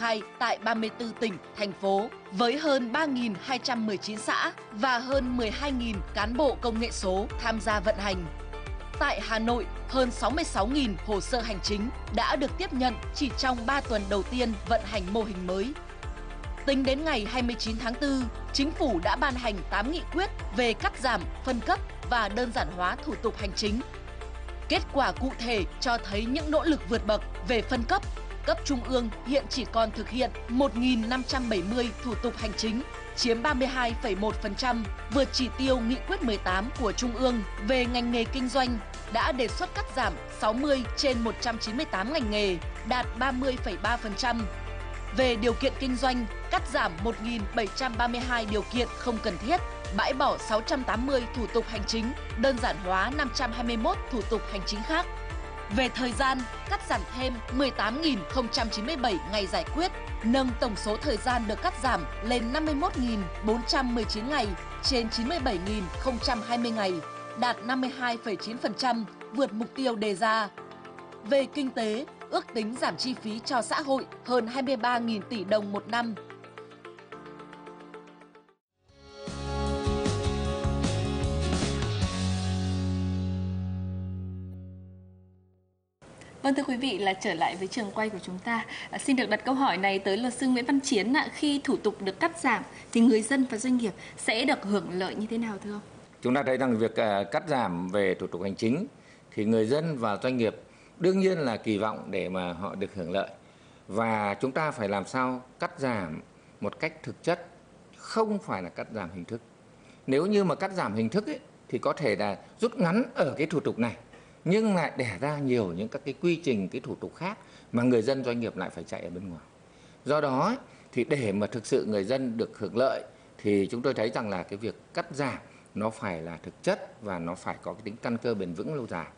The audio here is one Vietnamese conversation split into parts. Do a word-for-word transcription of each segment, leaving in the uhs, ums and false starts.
khai tại ba mươi tư tỉnh, thành phố với hơn ba nghìn hai trăm mười chín xã và hơn mười hai nghìn cán bộ công nghệ số tham gia vận hành. Tại Hà Nội, hơn sáu mươi sáu nghìn hồ sơ hành chính đã được tiếp nhận chỉ trong ba tuần đầu tiên vận hành mô hình mới. Tính đến ngày hai mươi chín tháng tư, Chính phủ đã ban hành tám nghị quyết về cắt giảm, phân cấp và đơn giản hóa thủ tục hành chính. Kết quả cụ thể cho thấy những nỗ lực vượt bậc về phân cấp. Cấp trung ương hiện chỉ còn thực hiện một nghìn năm trăm bảy mươi thủ tục hành chính, chiếm ba mươi hai phẩy một phần trăm, vượt chỉ tiêu nghị quyết mười tám của Trung ương về ngành nghề kinh doanh, đã đề xuất cắt giảm sáu mươi trên một trăm chín mươi tám ngành nghề, đạt ba mươi phẩy ba phần trăm. Về điều kiện kinh doanh, cắt giảm một nghìn bảy trăm ba mươi hai điều kiện không cần thiết, bãi bỏ sáu trăm tám mươi thủ tục hành chính, đơn giản hóa năm trăm hai mươi mốt thủ tục hành chính khác. Về thời gian, cắt giảm thêm mười tám nghìn không trăm chín mươi bảy ngày giải quyết, nâng tổng số thời gian được cắt giảm lên năm mươi mốt nghìn bốn trăm mười chín ngày trên chín mươi bảy nghìn không trăm hai mươi ngày, đạt năm mươi hai phẩy chín phần trăm, vượt mục tiêu đề ra. Về kinh tế, ước tính giảm chi phí cho xã hội hơn hai mươi ba nghìn tỷ đồng một năm. Vâng, thưa quý vị, là trở lại với trường quay của chúng ta. À, xin được đặt câu hỏi này tới luật sư Nguyễn Văn Chiến ạ. Khi thủ tục được cắt giảm thì người dân và doanh nghiệp sẽ được hưởng lợi như thế nào thưa ông? Chúng ta thấy rằng việc uh, cắt giảm về thủ tục hành chính thì người dân và doanh nghiệp đương nhiên là kỳ vọng để mà họ được hưởng lợi. Và chúng ta phải làm sao cắt giảm một cách thực chất, không phải là cắt giảm hình thức. Nếu như mà cắt giảm hình thức ấy, thì có thể là rút ngắn ở cái thủ tục này, nhưng lại đẻ ra nhiều những các cái quy trình, cái thủ tục khác mà người dân doanh nghiệp lại phải chạy ở bên ngoài. Do đó thì để mà thực sự người dân được hưởng lợi thì chúng tôi thấy rằng là cái việc cắt giảm nó phải là thực chất và nó phải có cái tính căn cơ bền vững lâu dài.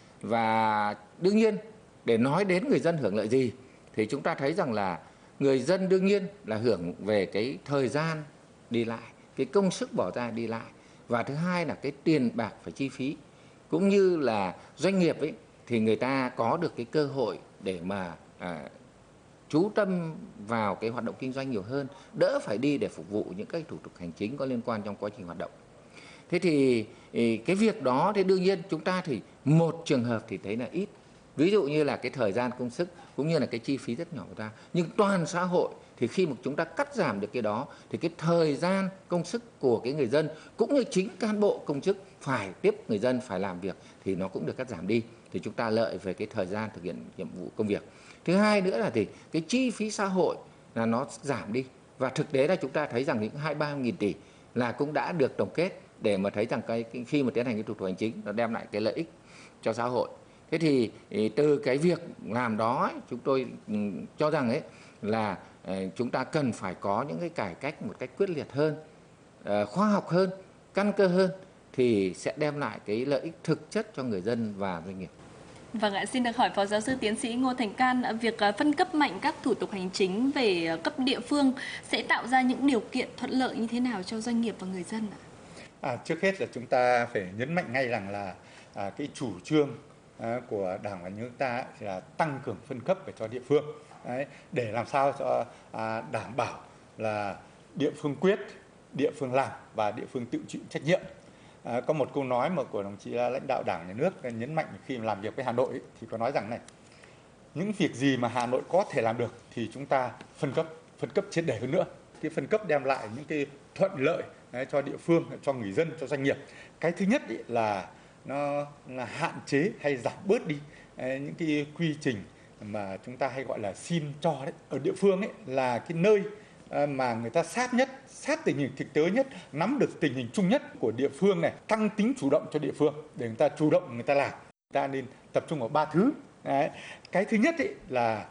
Và đương nhiên để nói đến người dân hưởng lợi gì thì chúng ta thấy rằng là người dân đương nhiên là hưởng về cái thời gian đi lại, cái công sức bỏ ra đi lại, và thứ hai là cái tiền bạc phải chi phí, cũng như là doanh nghiệp ấy thì người ta có được cái cơ hội để mà à, chú tâm vào cái hoạt động kinh doanh nhiều hơn, đỡ phải đi để phục vụ những cái thủ tục hành chính có liên quan trong quá trình hoạt động. Thế thì cái việc đó thì đương nhiên chúng ta thì một trường hợp thì thấy là ít, ví dụ như là cái thời gian công sức cũng như là cái chi phí rất nhỏ của ta, nhưng toàn xã hội thì khi mà chúng ta cắt giảm được cái đó thì cái thời gian công sức của cái người dân cũng như chính cán bộ công chức phải tiếp người dân phải làm việc thì nó cũng được cắt giảm đi, thì chúng ta lợi về cái thời gian thực hiện nhiệm vụ công việc. Thứ hai nữa là thì cái chi phí xã hội là nó giảm đi, và thực tế là chúng ta thấy rằng những hai ba nghìn tỷ là cũng đã được tổng kết để mà thấy rằng cái, cái khi mà tiến hành cái thủ tục hành chính nó đem lại cái lợi ích cho xã hội. Thế thì từ cái việc làm đó chúng tôi cho rằng ấy là chúng ta cần phải có những cái cải cách một cách quyết liệt hơn, khoa học hơn, căn cơ hơn thì sẽ đem lại cái lợi ích thực chất cho người dân và doanh nghiệp. Vâng ạ, xin được hỏi Phó Giáo sư Tiến sĩ Ngô Thành Can, việc phân cấp mạnh các thủ tục hành chính về cấp địa phương sẽ tạo ra những điều kiện thuận lợi như thế nào cho doanh nghiệp và người dân ạ? À, trước hết là chúng ta phải nhấn mạnh ngay rằng là à, cái chủ trương à, của Đảng và Nhà nước ta là tăng cường phân cấp về cho địa phương. Đấy, để làm sao cho à, đảm bảo là địa phương quyết, địa phương làm và địa phương tự chịu trách nhiệm. À, có một câu nói mà của đồng chí lãnh đạo Đảng Nhà nước nhấn mạnh khi mà làm việc với Hà Nội ấy, thì có nói rằng này, những việc gì mà Hà Nội có thể làm được thì chúng ta phân cấp, phân cấp triệt để hơn nữa. Cái phân cấp đem lại những cái thuận lợi đấy, cho địa phương, cho người dân, cho doanh nghiệp. Cái thứ nhất ấy là nó là hạn chế hay giảm bớt đi đấy, những cái quy trình mà chúng ta hay gọi là xin cho đấy. Ở địa phương ấy là cái nơi mà người ta sát nhất, sát tình hình thực tế nhất, nắm được tình hình chung nhất của địa phương này, tăng tính chủ động cho địa phương để người ta chủ động người ta làm. Người ta nên tập trung vào ba thứ. Đấy. Cái thứ nhất ấy là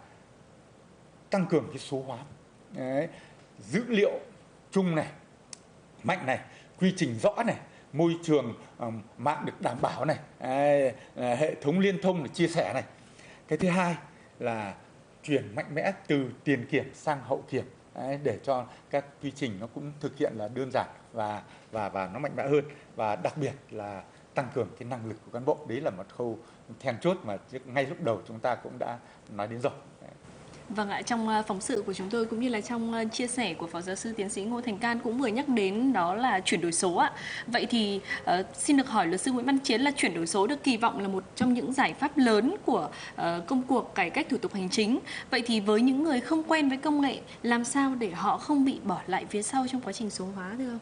tăng cường cái số hóa. Đấy. Dữ liệu chung này, mạnh này, quy trình rõ này, môi trường um, mạng được đảm bảo này, đấy, hệ thống liên thông để chia sẻ này. Cái thứ hai là chuyển mạnh mẽ từ tiền kiểm sang hậu kiểm. Đấy, để cho các quy trình nó cũng thực hiện là đơn giản và và và nó mạnh mẽ hơn, và đặc biệt là tăng cường cái năng lực của cán bộ. Đấy là một khâu then chốt mà ngay lúc đầu chúng ta cũng đã nói đến rồi. Vâng ạ, trong phóng sự của chúng tôi cũng như là trong chia sẻ của Phó Giáo sư Tiến sĩ Ngô Thành Can cũng vừa nhắc đến đó là chuyển đổi số ạ. Vậy thì uh, xin được hỏi luật sư Nguyễn Văn Chiến là chuyển đổi số được kỳ vọng là một trong những giải pháp lớn của uh, công cuộc cải cách thủ tục hành chính. Vậy thì với những người không quen với công nghệ, làm sao để họ không bị bỏ lại phía sau trong quá trình số hóa thưa ông?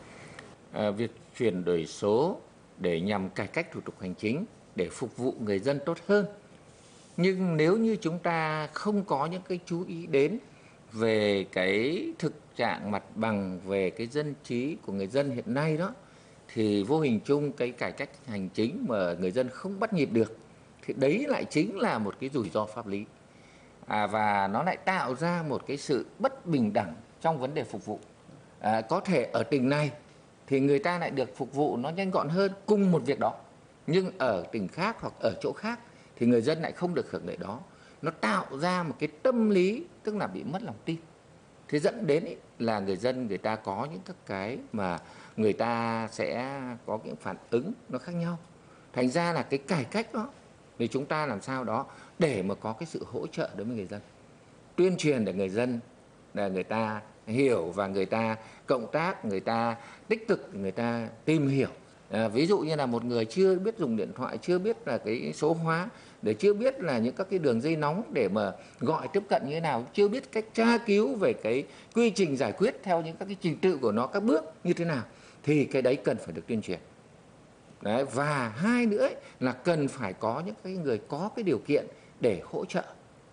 À, việc chuyển đổi số để nhằm cải cách thủ tục hành chính để phục vụ người dân tốt hơn. Nhưng nếu như chúng ta không có những cái chú ý đến về cái thực trạng mặt bằng, về cái dân trí của người dân hiện nay đó, thì vô hình chung cái cải cách hành chính mà người dân không bắt nhịp được, thì đấy lại chính là một cái rủi ro pháp lý. À, và nó lại tạo ra một cái sự bất bình đẳng trong vấn đề phục vụ. À, có thể ở tỉnh này thì người ta lại được phục vụ nó nhanh gọn hơn cùng một việc đó, nhưng ở tỉnh khác hoặc ở chỗ khác thì người dân lại không được hưởng lợi đó. Nó tạo ra một cái tâm lý tức là bị mất lòng tin. Thế dẫn đến ấy, là người dân người ta có những các cái mà người ta sẽ có những phản ứng nó khác nhau. Thành ra là cái cải cách đó thì chúng ta làm sao đó để mà có cái sự hỗ trợ đối với người dân, tuyên truyền để người dân là người ta hiểu và người ta cộng tác, người ta tích cực, người ta tìm hiểu. À, ví dụ như là một người chưa biết dùng điện thoại, chưa biết là cái số hóa, để chưa biết là những các cái đường dây nóng để mà gọi tiếp cận như thế nào, chưa biết cách tra cứu về cái quy trình giải quyết theo những các cái trình tự của nó, các bước như thế nào, thì cái đấy cần phải được tuyên truyền. Đấy, và hai nữa ấy, là cần phải có những cái người có cái điều kiện để hỗ trợ.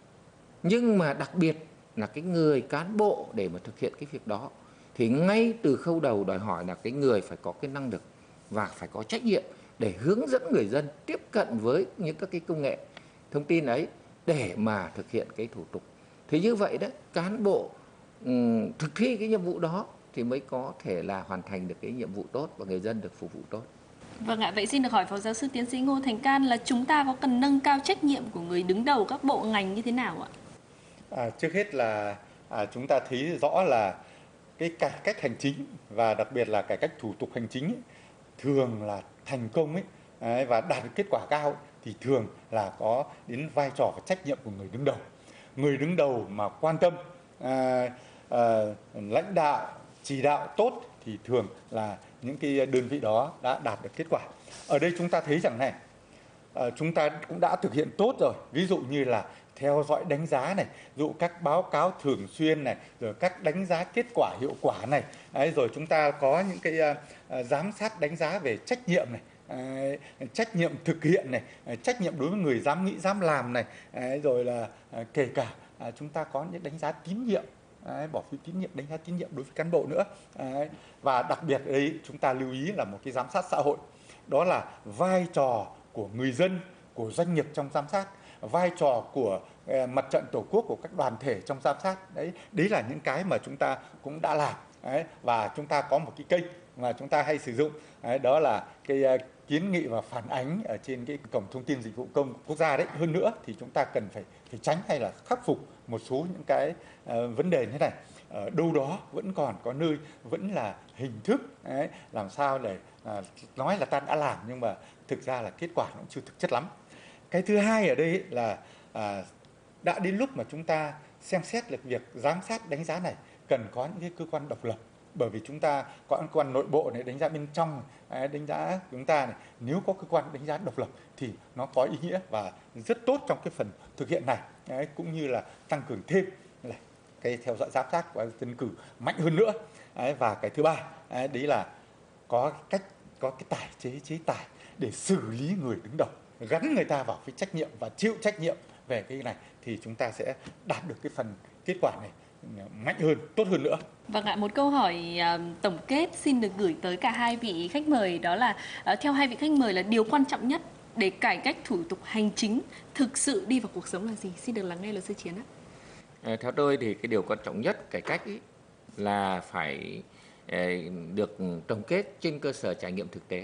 Nhưng mà đặc biệt là cái người cán bộ để mà thực hiện cái việc đó thì ngay từ khâu đầu đòi hỏi là cái người phải có cái năng lực và phải có trách nhiệm để hướng dẫn người dân tiếp cận với những các cái công nghệ thông tin ấy để mà thực hiện cái thủ tục. Thì như vậy đó, cán bộ um, thực thi cái nhiệm vụ đó thì mới có thể là hoàn thành được cái nhiệm vụ tốt và người dân được phục vụ tốt. Vâng ạ, vậy xin được hỏi Phó Giáo sư Tiến sĩ Ngô Thành Can là chúng ta có cần nâng cao trách nhiệm của người đứng đầu các bộ ngành như thế nào ạ? À, trước hết là à, chúng ta thấy rõ là cái cải cách hành chính và đặc biệt là cải cách thủ tục hành chính ấy, thường là thành công ấy, ấy và đạt được kết quả cao ấy, thì thường là có đến vai trò và trách nhiệm của người đứng đầu. Người đứng đầu mà quan tâm, à, à, lãnh đạo, chỉ đạo tốt thì thường là những cái đơn vị đó đã đạt được kết quả. Ở đây chúng ta thấy rằng này, à, chúng ta cũng đã thực hiện tốt rồi. Ví dụ như là theo dõi đánh giá này, dụ các báo cáo thường xuyên này, rồi các đánh giá kết quả hiệu quả này, đấy, rồi chúng ta có những cái uh, giám sát đánh giá về trách nhiệm này, uh, trách nhiệm thực hiện này, uh, trách nhiệm đối với người dám nghĩ dám làm này, uh, rồi là uh, kể cả uh, chúng ta có những đánh giá tín nhiệm, uh, bỏ phiếu tín nhiệm, đánh giá tín nhiệm đối với cán bộ nữa, uh, và đặc biệt ở đây chúng ta lưu ý là một cái giám sát xã hội, đó là vai trò của người dân, của doanh nghiệp trong giám sát, vai trò của mặt trận tổ quốc, của các đoàn thể trong giám sát. Đấy, đấy là những cái mà chúng ta cũng đã làm. Đấy, và chúng ta có một cái kênh mà chúng ta hay sử dụng, đấy, đó là cái kiến nghị và phản ánh ở trên cái cổng thông tin dịch vụ công quốc gia đấy. Hơn nữa thì chúng ta cần phải phải tránh hay là khắc phục một số những cái uh, vấn đề như thế này. Ở đâu đó vẫn còn có nơi vẫn là hình thức, đấy, làm sao để uh, nói là ta đã làm nhưng mà thực ra là kết quả nó cũng chưa thực chất lắm. Cái thứ hai ở đây là à, đã đến lúc mà chúng ta xem xét được việc giám sát đánh giá này cần có những cái cơ quan độc lập, bởi vì chúng ta có cơ quan nội bộ này đánh giá bên trong, đánh giá chúng ta này, nếu có cơ quan đánh giá độc lập thì nó có ý nghĩa và rất tốt trong cái phần thực hiện này, đấy, cũng như là tăng cường thêm là cái theo dõi giám sát của dân cử mạnh hơn nữa, đấy, và cái thứ ba đấy, đấy là có cách có cái tài chế chế tài để xử lý người đứng đầu, gắn người ta vào cái trách nhiệm và chịu trách nhiệm về cái này thì chúng ta sẽ đạt được cái phần kết quả này mạnh hơn, tốt hơn nữa. Vâng ạ, một câu hỏi uh, tổng kết xin được gửi tới cả hai vị khách mời, đó là uh, theo hai vị khách mời là điều quan trọng nhất để cải cách thủ tục hành chính thực sự đi vào cuộc sống là gì? Xin được lắng nghe luật sư Chiến ạ. À, theo tôi thì cái điều quan trọng nhất cải cách ý là phải eh, được tổng kết trên cơ sở trải nghiệm thực tế.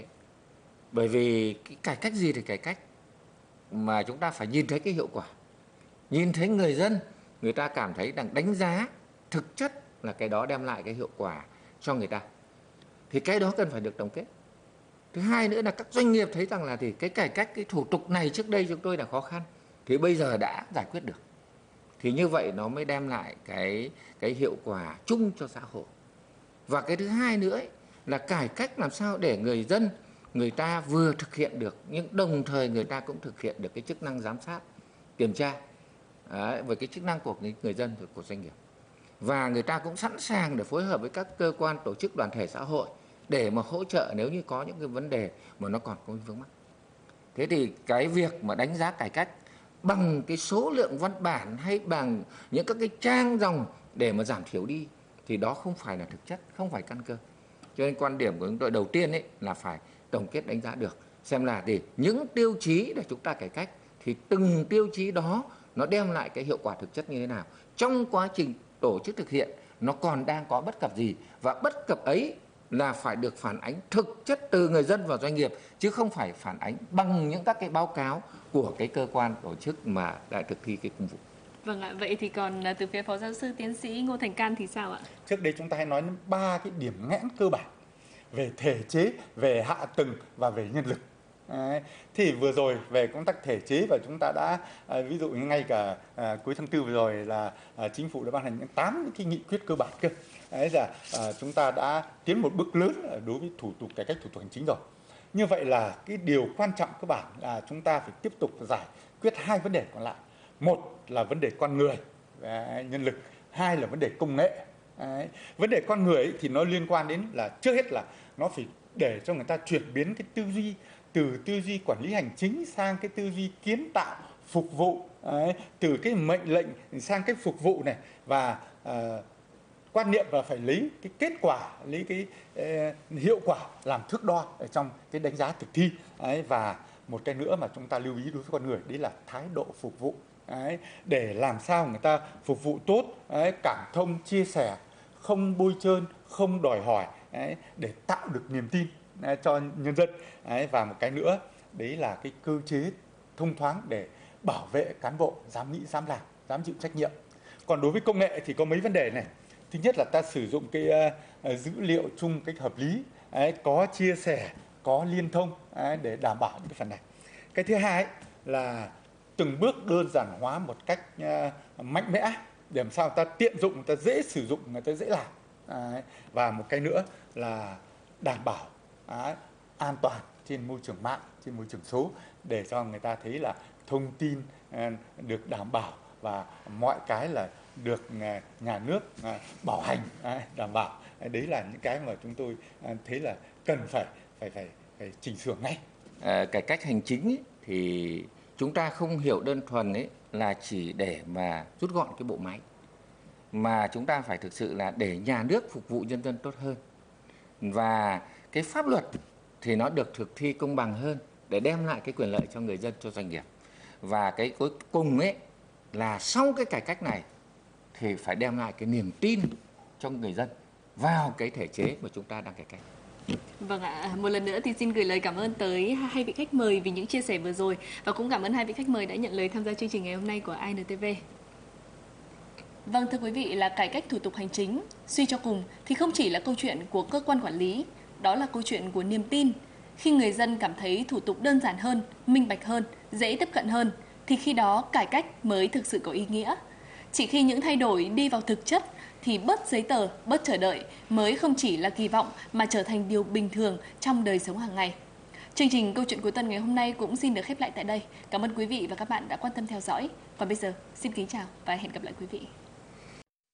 Bởi vì cái cải cách gì thì cải cách mà chúng ta phải nhìn thấy cái hiệu quả, nhìn thấy người dân người ta cảm thấy rằng đánh giá thực chất là cái đó đem lại cái hiệu quả cho người ta, thì cái đó cần phải được tổng kết. Thứ hai nữa là các doanh nghiệp thấy rằng là thì cái cải cách cái thủ tục này trước đây chúng tôi là khó khăn thì bây giờ đã giải quyết được, thì như vậy nó mới đem lại cái cái hiệu quả chung cho xã hội. Và cái thứ hai nữa ấy, là cải cách làm sao để người dân người ta vừa thực hiện được nhưng đồng thời người ta cũng thực hiện được cái chức năng giám sát, kiểm tra đấy, với cái chức năng của người dân và của doanh nghiệp. Và người ta cũng sẵn sàng để phối hợp với các cơ quan, tổ chức, đoàn thể xã hội để mà hỗ trợ nếu như có những cái vấn đề mà nó còn có vướng mắc. Thế thì cái việc mà đánh giá cải cách bằng cái số lượng văn bản hay bằng những các cái trang dòng để mà giảm thiểu đi thì đó không phải là thực chất, không phải căn cơ. Cho nên quan điểm của chúng tôi đầu tiên ấy là phải tổng kết đánh giá được xem là để những tiêu chí để chúng ta cải cách thì từng tiêu chí đó nó đem lại cái hiệu quả thực chất như thế nào. Trong quá trình tổ chức thực hiện nó còn đang có bất cập gì, và bất cập ấy là phải được phản ánh thực chất từ người dân và doanh nghiệp, chứ không phải phản ánh bằng những các cái báo cáo của cái cơ quan tổ chức mà đã thực thi cái công vụ. Vâng ạ, vậy thì còn từ phía Phó Giáo sư Tiến sĩ Ngô Thành Can thì sao ạ? Trước đây chúng ta hay nói đến ba cái điểm nghẽn cơ bản về thể chế, về hạ tầng và về nhân lực. Đấy. Thì vừa rồi về công tác thể chế và chúng ta đã à, ví dụ như ngay cả à, cuối tháng tư vừa rồi là à, chính phủ đã ban hành những tám cái nghị quyết cơ bản cơ. Đấy là à, chúng ta đã tiến một bước lớn đối với thủ tục cải cách thủ tục hành chính rồi. Như vậy là cái điều quan trọng cơ bản là chúng ta phải tiếp tục giải quyết hai vấn đề còn lại. Một là vấn đề con người, đấy, nhân lực. Hai là vấn đề công nghệ. Đấy. Vấn đề con người ấy thì nó liên quan đến là trước hết là nó phải để cho người ta chuyển biến cái tư duy từ tư duy quản lý hành chính sang cái tư duy kiến tạo, phục vụ. Đấy. Từ cái mệnh lệnh sang cái phục vụ này, và à, quan niệm là phải lấy cái kết quả, lấy cái uh, hiệu quả làm thước đo ở trong cái đánh giá thực thi. Đấy. Và một cái nữa mà chúng ta lưu ý đối với con người đấy là thái độ phục vụ. Đấy, để làm sao người ta phục vụ tốt, đấy, cảm thông, chia sẻ, không bôi trơn, không đòi hỏi, đấy, để tạo được niềm tin đấy, cho nhân dân. Đấy, và một cái nữa đấy là cái cơ chế thông thoáng để bảo vệ cán bộ dám nghĩ, dám làm, dám chịu trách nhiệm. Còn đối với công nghệ thì có mấy vấn đề này. Thứ nhất là ta sử dụng cái uh, dữ liệu chung cách hợp lý, đấy, có chia sẻ, có liên thông, đấy, để đảm bảo những cái phần này. Cái thứ hai ấy, là từng bước đơn giản hóa một cách uh, mạnh mẽ để làm sao ta tiện dụng, người ta dễ sử dụng, người ta dễ làm. Đấy. Và một cái nữa là đảm bảo uh, an toàn trên môi trường mạng, trên môi trường số, để cho người ta thấy là thông tin uh, được đảm bảo và mọi cái là được uh, nhà nước uh, bảo hành, uh, đảm bảo. Uh, đấy là những cái mà chúng tôi uh, thấy là cần phải phải phải phải chỉnh sửa ngay. À, cải cách hành chính ấy, thì chúng ta không hiểu đơn thuần ấy là chỉ để mà rút gọn cái bộ máy, mà chúng ta phải thực sự là để nhà nước phục vụ nhân dân tốt hơn, và cái pháp luật thì nó được thực thi công bằng hơn để đem lại cái quyền lợi cho người dân, cho doanh nghiệp. Và cái cuối cùng ấy là sau cái cải cách này thì phải đem lại cái niềm tin cho người dân vào cái thể chế mà chúng ta đang cải cách. Vâng ạ, một lần nữa thì xin gửi lời cảm ơn tới hai vị khách mời vì những chia sẻ vừa rồi, và cũng cảm ơn hai vị khách mời đã nhận lời tham gia chương trình ngày hôm nay của i en tê vê. Vâng, thưa quý vị, là cải cách thủ tục hành chính, suy cho cùng thì không chỉ là câu chuyện của cơ quan quản lý, đó là câu chuyện của niềm tin. Khi người dân cảm thấy thủ tục đơn giản hơn, minh bạch hơn, dễ tiếp cận hơn, thì khi đó cải cách mới thực sự có ý nghĩa. Chỉ khi những thay đổi đi vào thực chất thì bớt giấy tờ, bớt chờ đợi mới không chỉ là kỳ vọng mà trở thành điều bình thường trong đời sống hàng ngày. Chương trình Câu chuyện cuối tuần ngày hôm nay cũng xin được khép lại tại đây. Cảm ơn quý vị và các bạn đã quan tâm theo dõi. Còn bây giờ, xin kính chào và hẹn gặp lại quý vị.